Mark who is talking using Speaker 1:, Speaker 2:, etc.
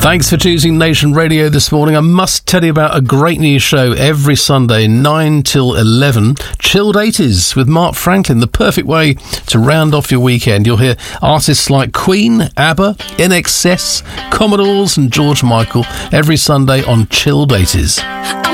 Speaker 1: Thanks for choosing Nation Radio this morning. I must tell you about a great new show every Sunday, 9 till 11. Chilled 80s with Mark Franklin, the perfect way to round off your weekend. You'll hear artists like Queen, ABBA, INXS, Commodores and George Michael every Sunday on Chilled 80s.